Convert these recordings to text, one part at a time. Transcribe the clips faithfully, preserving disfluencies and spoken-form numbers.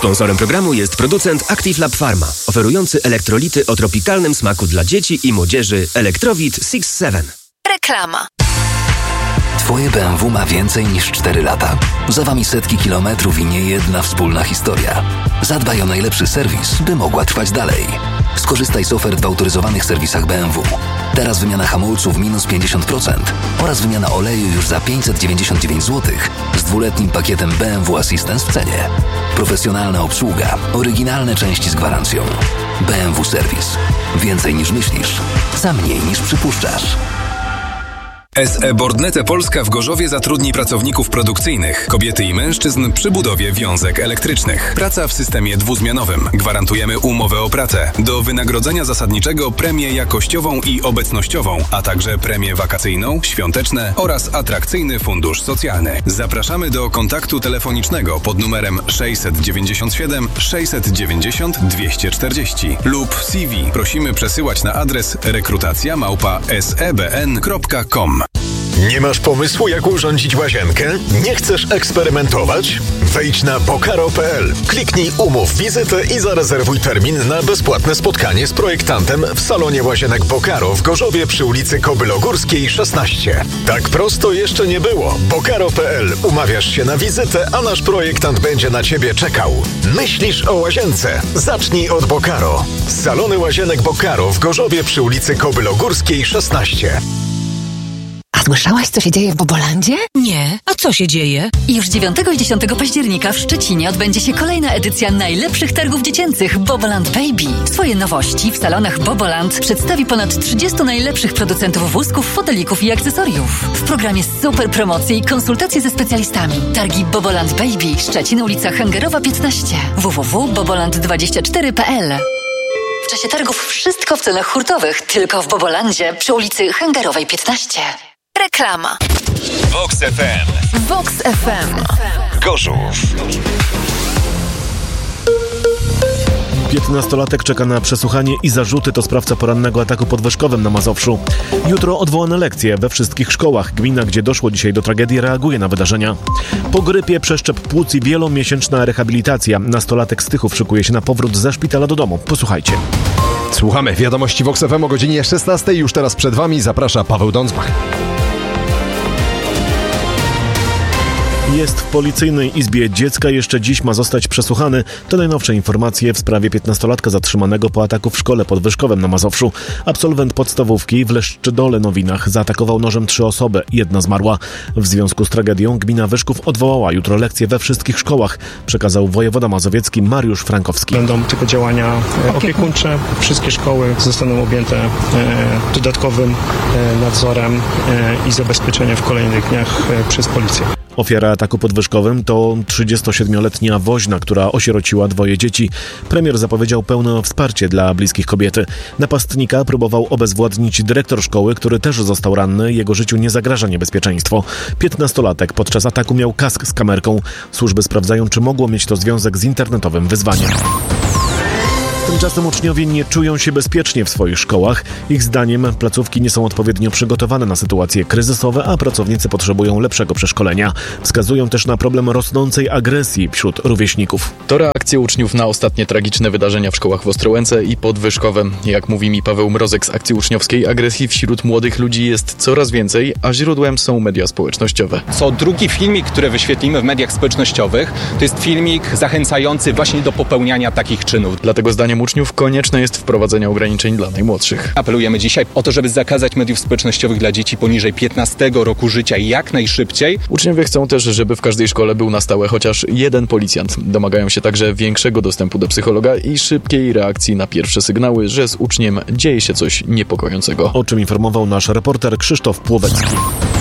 Sponsorem programu jest producent Active Lab Pharma, oferujący elektrolity o tropikalnym smaku dla dzieci i młodzieży Electrowit six seven. Reklama. Twoje B M W ma więcej niż cztery lata. Za wami setki kilometrów i nie jedna wspólna historia. Zadbaj o najlepszy serwis, by mogła trwać dalej. Skorzystaj z ofert w autoryzowanych serwisach B M W. Teraz wymiana hamulców minus pięćdziesiąt procent oraz wymiana oleju już za pięćset dziewięćdziesiąt dziewięć złotych z dwuletnim pakietem B M W Assistance w cenie. Profesjonalna obsługa, oryginalne części z gwarancją. B M W Serwis. Więcej niż myślisz, za mniej niż przypuszczasz. S E Bordnete Polska w Gorzowie zatrudni pracowników produkcyjnych, kobiety i mężczyzn przy budowie wiązek elektrycznych. Praca w systemie dwuzmianowym. Gwarantujemy umowę o pracę. Do wynagrodzenia zasadniczego premię jakościową i obecnościową, a także premię wakacyjną, świąteczne oraz atrakcyjny fundusz socjalny. Zapraszamy do kontaktu telefonicznego pod numerem sześćset dziewięćdziesiąt siedem sześćset dziewięćdziesiąt dwieście czterdzieści lub C V prosimy przesyłać na adres rekrutacja małpa s e b n kropka com. Nie masz pomysłu, jak urządzić łazienkę? Nie chcesz eksperymentować? Wejdź na bokaro kropka p l, kliknij umów wizytę i zarezerwuj termin na bezpłatne spotkanie z projektantem w salonie łazienek Bokaro w Gorzowie przy ulicy Kobylogórskiej szesnaście. Tak prosto jeszcze nie było. bokaro kropka p l. Umawiasz się na wizytę, a nasz projektant będzie na ciebie czekał. Myślisz o łazience? Zacznij od Bokaro. Salony łazienek Bokaro w Gorzowie przy ulicy Kobylogórskiej szesnaście. Słyszałaś, co się dzieje w Bobolandzie? Nie. A co się dzieje? Już dziewiątego i dziesiątego października w Szczecinie odbędzie się kolejna edycja najlepszych targów dziecięcych Boboland Baby. Swoje nowości w salonach Boboland przedstawi ponad trzydziestu najlepszych producentów wózków, fotelików i akcesoriów. W programie super promocje i konsultacje ze specjalistami. Targi Boboland Baby, Szczecin, ulica Hęgerowa piętnaście. w w w kropka boboland dwadzieścia cztery kropka p l. W czasie targów wszystko w cenach hurtowych, tylko w Bobolandzie przy ulicy Hęgerowej piętnaście. Reklama. Vox F M. Vox F M. Gorzów. piętnastolatek czeka na przesłuchanie i zarzuty to sprawca porannego ataku pod Wyszkowem na Mazowszu. Jutro odwołane lekcje we wszystkich szkołach. Gmina, gdzie doszło dzisiaj do tragedii, reaguje na wydarzenia. Po grypie, przeszczep płuc i wielomiesięczna rehabilitacja. Nastolatek z Tychów szykuje się na powrót ze szpitala do domu. Posłuchajcie. Słuchamy wiadomości Vox F M o godzinie szesnastej. Już teraz przed Wami zaprasza Paweł Dądzbach. Jest w policyjnej izbie dziecka. Jeszcze dziś ma zostać przesłuchany. To najnowsze informacje w sprawie piętnastolatka zatrzymanego po ataku w szkole pod Wyszkowem na Mazowszu. Absolwent podstawówki w Leszczydole Nowinach zaatakował nożem trzy osoby. Jedna zmarła. W związku z tragedią gmina Wyszków odwołała jutro lekcje we wszystkich szkołach, przekazał wojewoda mazowiecki Mariusz Frankowski. Będą tylko działania opiekuńcze. Wszystkie szkoły zostaną objęte e, dodatkowym e, nadzorem e, i zabezpieczeniem w kolejnych dniach e, przez policję. Ofiara ataku pod Wyszkowem to trzydziestosiedmioletnia woźna, która osierociła dwoje dzieci. Premier zapowiedział pełne wsparcie dla bliskich kobiety. Napastnika próbował obezwładnić dyrektor szkoły, który też został ranny. Jego życiu nie zagraża niebezpieczeństwo. Piętnastolatek podczas ataku miał kask z kamerką. Służby sprawdzają, czy mogło mieć to związek z internetowym wyzwaniem. Tymczasem uczniowie nie czują się bezpiecznie w swoich szkołach. Ich zdaniem placówki nie są odpowiednio przygotowane na sytuacje kryzysowe, a pracownicy potrzebują lepszego przeszkolenia. Wskazują też na problem rosnącej agresji wśród rówieśników. To reakcje uczniów na ostatnie tragiczne wydarzenia w szkołach w Ostrołęce i pod Wyszkowem. Jak mówi mi Paweł Mrozek z akcji uczniowskiej, agresji wśród młodych ludzi jest coraz więcej, a źródłem są media społecznościowe. Co drugi filmik, który wyświetlimy w mediach społecznościowych, to jest filmik zachęcający właśnie do popełniania takich czynów. Dlatego zdaniem uczniów konieczne jest wprowadzenie ograniczeń dla najmłodszych. Apelujemy dzisiaj o to, żeby zakazać mediów społecznościowych dla dzieci poniżej piętnastego roku życia jak najszybciej. Uczniowie chcą też, żeby w każdej szkole był na stałe chociaż jeden policjant. Domagają się także większego dostępu do psychologa i szybkiej reakcji na pierwsze sygnały, że z uczniem dzieje się coś niepokojącego. O czym informował nasz reporter Krzysztof Płowecki.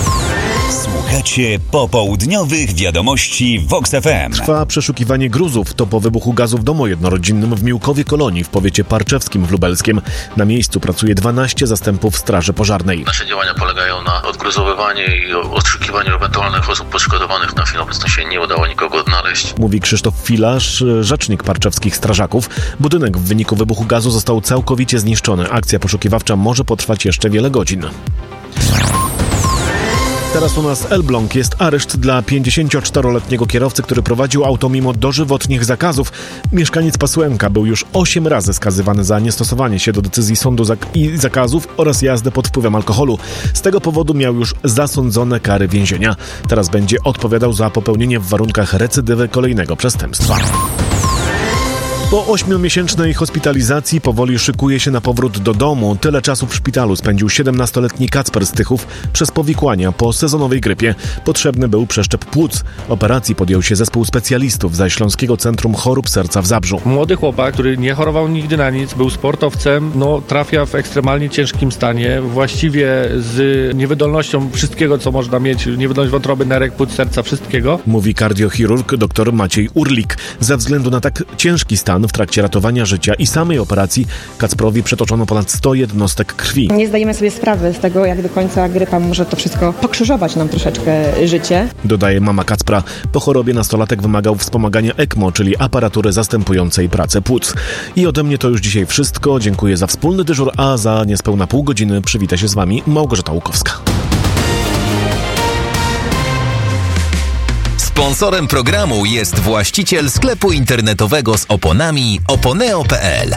Słuchacie popołudniowych wiadomości Vox F M. Trwa przeszukiwanie gruzów. To po wybuchu gazu w domu jednorodzinnym w Miłkowie Kolonii w powiecie parczewskim w Lubelskiem. Na miejscu pracuje dwanaście zastępów straży pożarnej. Nasze działania polegają na odgruzowywaniu i odszukiwaniu ewentualnych osób poszkodowanych. Na chwilę obecną się nie udało nikogo odnaleźć. Mówi Krzysztof Filarz, rzecznik parczewskich strażaków. Budynek w wyniku wybuchu gazu został całkowicie zniszczony. Akcja poszukiwawcza może potrwać jeszcze wiele godzin. Teraz u nas Elbląg. Jest areszt dla pięćdziesięcioczteroletniego kierowcy, który prowadził auto mimo dożywotnich zakazów. Mieszkaniec Pasłęka był już osiem razy skazywany za niestosowanie się do decyzji sądu zak- i zakazów oraz jazdę pod wpływem alkoholu. Z tego powodu miał już zasądzone kary więzienia. Teraz będzie odpowiadał za popełnienie w warunkach recydywy kolejnego przestępstwa. Po ośmiomiesięcznej hospitalizacji powoli szykuje się na powrót do domu. Tyle czasu w szpitalu spędził siedemnastoletni Kacper z Tychów przez powikłania po sezonowej grypie. Potrzebny był przeszczep płuc. Operacji podjął się zespół specjalistów ze Śląskiego Centrum Chorób Serca w Zabrzu. Młody chłopak, który nie chorował nigdy na nic, był sportowcem, no trafia w ekstremalnie ciężkim stanie, właściwie z niewydolnością wszystkiego, co można mieć, niewydolność wątroby, nerek, płuc, serca, wszystkiego. Mówi kardiochirurg dr Maciej Urlik. Ze względu na tak ciężki stan w trakcie ratowania życia i samej operacji Kacprowi przetoczono ponad sto jednostek krwi. Nie zdajemy sobie sprawy z tego, jak do końca grypa może to wszystko pokrzyżować nam troszeczkę życie. Dodaje mama Kacpra. Po chorobie nastolatek wymagał wspomagania ECMO, czyli aparatury zastępującej pracę płuc. I ode mnie to już dzisiaj wszystko. Dziękuję za wspólny dyżur, a za niespełna pół godziny przywita się z wami Małgorzata Łukowska. Sponsorem programu jest właściciel sklepu internetowego z oponami oponeo kropka pe el.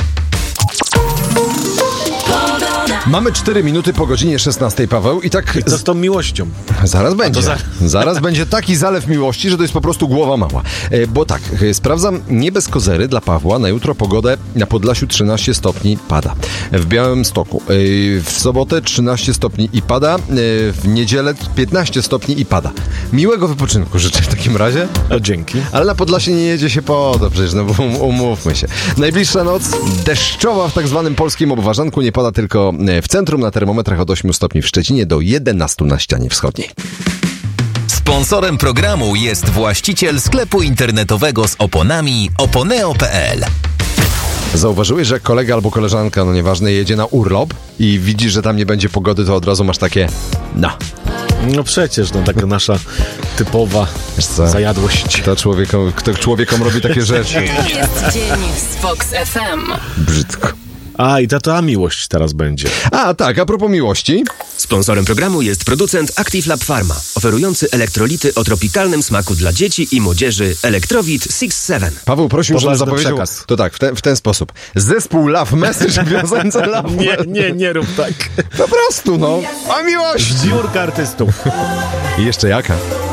Mamy cztery minuty po godzinie szesnastej, Paweł, i tak... Co z tą miłością? Zaraz będzie. Za... Zaraz będzie taki zalew miłości, że to jest po prostu głowa mała. E, bo tak, e, sprawdzam nie bez kozery dla Pawła. Na jutro pogodę na Podlasiu trzynaście stopni pada. W Białymstoku e, w sobotę trzynaście stopni i pada. E, w niedzielę piętnaście stopni i pada. Miłego wypoczynku życzę w takim razie. O, dzięki. Ale na Podlasie nie jedzie się po to przecież, no bo umówmy się. Najbliższa noc deszczowa w tak zwanym polskim obwarzanku. Nie pada tylko w centrum, na termometrach od ośmiu stopni w Szczecinie do jedenastu na ścianie wschodniej. Sponsorem programu jest właściciel sklepu internetowego z oponami oponeo kropka pe el. Zauważyłeś, że jak kolega albo koleżanka, no nieważne, jedzie na urlop i widzi, że tam nie będzie pogody, to od razu masz takie no. No przecież, no taka nasza typowa zajadłość. To człowiekom, kto człowiekom robi takie rzeczy. Jest dzień z Vox F M. Brzydko. A, i ta ta miłość teraz będzie. A, tak, a propos miłości. Sponsorem programu jest producent Active Lab Pharma, oferujący elektrolity o tropikalnym smaku dla dzieci i młodzieży Electrowit six seven. Paweł prosił, żebym zapowiedział. Przekaz. To tak, w, te, w ten sposób. Zespół Love Message w piosence Love. Nie, nie, nie rób tak. Po prostu, no. A miłość! Zbiórka artystów. I jeszcze jaka?